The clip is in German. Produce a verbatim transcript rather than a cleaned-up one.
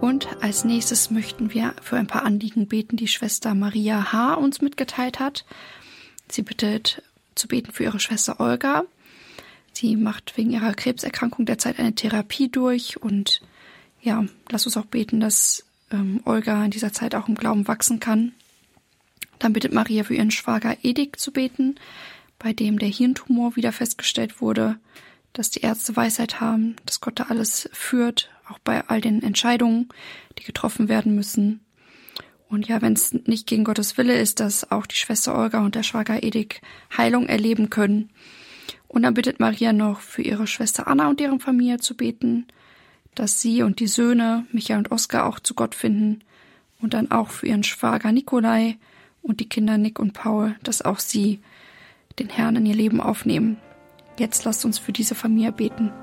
Und als nächstes möchten wir für ein paar Anliegen beten, die Schwester Maria H. uns mitgeteilt hat. Sie bittet zu beten für ihre Schwester Olga. Sie macht wegen ihrer Krebserkrankung derzeit eine Therapie durch und ja, lass uns auch beten, dass ähm, Olga in dieser Zeit auch im Glauben wachsen kann. Dann bittet Maria für ihren Schwager Edik zu beten, bei dem der Hirntumor wieder festgestellt wurde, dass die Ärzte Weisheit haben, dass Gott da alles führt, auch bei all den Entscheidungen, die getroffen werden müssen. Und ja, wenn es nicht gegen Gottes Wille ist, dass auch die Schwester Olga und der Schwager Edik Heilung erleben können. Und dann bittet Maria noch für ihre Schwester Anna und deren Familie zu beten, dass sie und die Söhne Michael und Oskar auch zu Gott finden. Und dann auch für ihren Schwager Nikolai und die Kinder Nick und Paul, dass auch sie den Herrn in ihr Leben aufnehmen. Jetzt lasst uns für diese Familie beten.